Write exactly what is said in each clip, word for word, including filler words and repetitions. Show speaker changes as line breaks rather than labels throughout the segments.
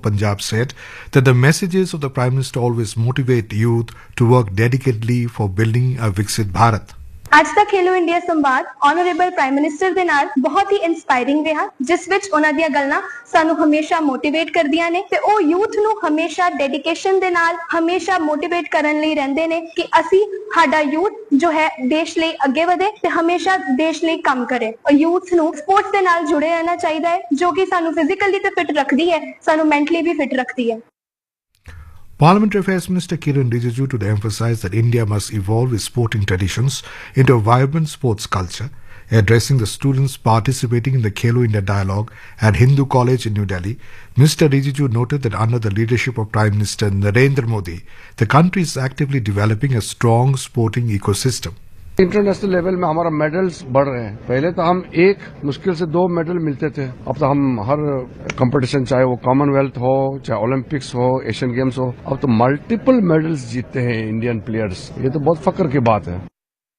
Punjab, said that the messages of the Prime Minister always motivate youth to work dedicatedly for building a Viksit Bharat.
ਅੱਜ ਦਾ ਖੇਲੋ India ਸੰਵਾਦ honourable prime minister ਦੇ ਨਾਲ ਬਹੁਤ ਹੀ inspiring ਰਿਹਾ, ਜਿਸ ਵਿੱਚ ਉਹਨਾਂ ਦੀਆਂ ਗੱਲਾਂ ਸਾਨੂੰ ਹਮੇਸ਼ਾ ਮੋਟੀਵੇਟ ਕਰਦੀਆਂ ਨੇ ਤੇ ਉਹ ਯੂਥ ਨੂੰ ਹਮੇਸ਼ਾ ਡੈਡੀਕੇਸ਼ਨ ਦੇ ਨਾਲ ਹਮੇਸ਼ਾ ਮੋਟੀਵੇਟ ਕਰਨ ਲਈ ਰਹਿੰਦੇ ਨੇ ਕਿ ਅਸੀਂ ਸਾਡਾ ਯੂਥ ਜੋ ਹੈ ਦੇਸ਼ ਲਈ ਅੱਗੇ ਵਧੇ ਤੇ ਹਮੇਸ਼ਾ ਦੇਸ਼ ਲਈ ਕੰਮ ਕਰੇ। ਔਰ ਯੂਥ ਨੂੰ ਸਪੋਰਟਸ ਦੇ ਨਾਲ ਜੁੜੇ ਰਹਿਣਾ ਚਾਹੀਦਾ ਹੈ, ਜੋ ਕਿ ਸਾਨੂੰ ਫਿਜ਼ੀਕਲੀ ਤੇ ਫਿਟ ਰੱਖਦੀ ਹੈ, ਸਾਨੂੰ ਮੈਂਟਲੀ ਵੀ ਫਿਟ ਰੱਖਦੀ ਹੈ।
Parliamentary Affairs Minister Kiren Rijiju today emphasized that India must evolve its sporting traditions into a vibrant sports culture. Addressing the students participating in the Khelo India Dialogue at Hindu College in New Delhi, Mister Rijiju noted that under the leadership of Prime Minister Narendra Modi, the country is actively developing a strong sporting ecosystem.
International level में हमारा medals बढ़ रहे हैं। पहले तो हम एक मुश्किल से दो मेडल मिलते थे, अब तो हम हर कंपटीशन, चाहे वो कॉमनवेल्थ हो, चाहे ओलंपिक्स हो, एशियन गेम्स हो, अब तो मल्टीपल मेडल्स जीतते हैं इंडियन प्लेयर्स। ये तो बहुत फक्र की बात है।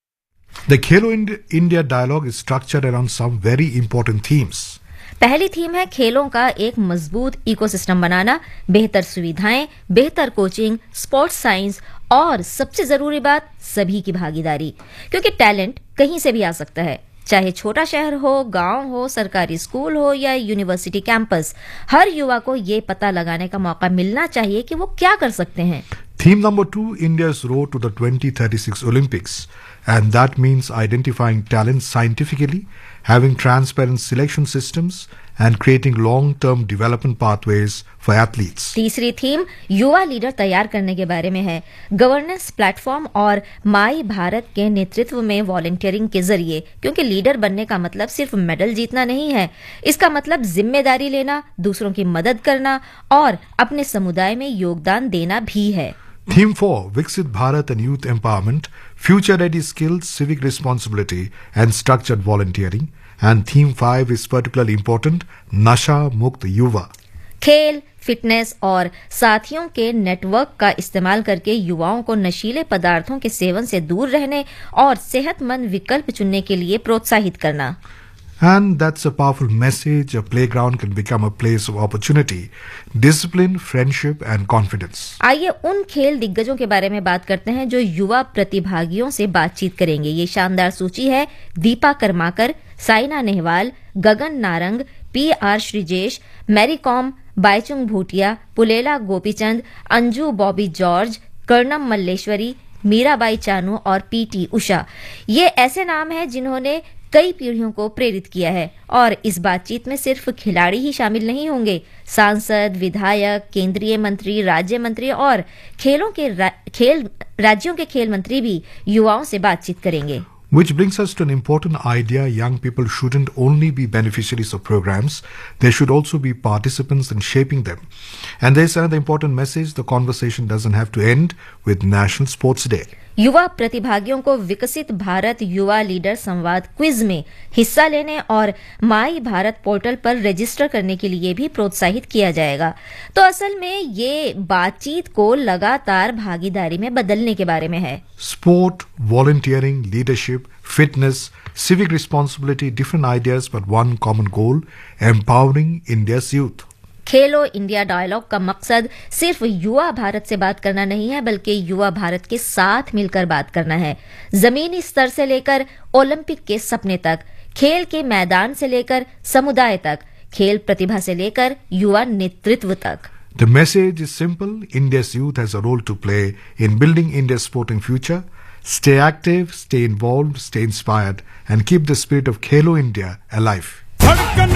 The Khelo India Dialogue is structured around some very important themes.
पहली थीम है खेलों का एक मजबूत इकोसिस्टम बनाना, बेहतर सुविधाएं, बेहतर कोचिंग, स्पोर्ट्स साइंस और सबसे जरूरी बात सभी की भागीदारी, क्योंकि टैलेंट कहीं से भी आ सकता है, चाहे छोटा शहर हो, गांव हो, सरकारी स्कूल हो या यूनिवर्सिटी कैंपस। हर युवा को ये पता लगाने का मौका मिलना चाहिए कि वो क्या कर सकते हैं।
Theme number two, India's road to the twenty thirty-six Olympics. And that means identifying talent scientifically, having transparent selection systems, and creating long-term development pathways for athletes.
तीसरी थीम युवा लीडर तैयार करने के बारे में है। गवर्नेंस प्लेटफॉर्म और माई भारत के नेतृत्व में वॉलंटियरिंग के जरिए, क्योंकि लीडर बनने का मतलब सिर्फ मेडल जीतना नहीं है, इसका मतलब जिम्मेदारी लेना, दूसरों की मदद करना और अपने समुदाय में योगदान देना भी है।
Theme four, Viksit Bharat and Youth Empowerment, Future-Ready Skills, Civic Responsibility and Structured Volunteering. And Theme five is particularly important, Nasha Mukt Yuva.
खेल, फिटनेस और साथियों के नेटवर्क का इस्तेमाल करके युवाओं को नशीले पदार्थों के सेवन से दूर रहने और सेहतमंद विकल्प चुनने के लिए प्रोत्साहित करना।
And that's a powerful message. A playground can become a place of opportunity, discipline, friendship and confidence.
आइए उन खेल दिग्गजों के बारे में बात करते हैं जो युवा प्रतिभागियों से बातचीत करेंगे। ये शानदार सूची है। Deepa Karmakar, Saina Nehwal, Gagan Narang, P R Sreejesh, Mary com, Baichung Bhutia, Pullela Gopichand, Anju Bobby George, Karnam Malleswari, Mirabai Chanu और पीटी उषा। ये ऐसे नाम हैं जिन्होंने कई पीढ़ियों को प्रेरित किया है। और इस बातचीत में सिर्फ खिलाड़ी ही शामिल नहीं होंगे, सांसद, विधायक, केंद्रीय मंत्री, राज्य मंत्री और खेलों के रा, खेल राज्यों के खेल मंत्री भी युवाओं से बातचीत करेंगे।
Which brings us to an important idea. Young people shouldn't only be beneficiaries of programs, they should also be participants in shaping them. And there's another important message. The conversation doesn't have to end with National Sports Day.
युवा प्रतिभागियों को विकसित भारत युवा leader संवाद quiz में हिस्सा लेने और माई भारत पोर्टल पर रजिस्टर करने के लिए भी प्रोत्साहित किया जाएगा। तो असल में ये बातचीत को लगातार भागीदारी में बदलने के बारे में है।
Sport, volunteering, leadership, fitness, civic responsibility, different ideas but one common goal, empowering India's youth.
Khelo India dialogue का मकसद सिर्फ युवा भारत से बात करना नहीं है, बल्कि युवा भारत के साथ मिलकर बात करना है। जमीनी स्तर से लेकर ओलंपिक के सपने तक, खेल के मैदान से लेकर समुदाय तक, खेल प्रतिभा से लेकर युवा नेतृत्व तक।
The message is simple. India's youth has a role to play in building India's sporting future. Stay active, stay involved, stay inspired and keep the spirit of Khelo India alive.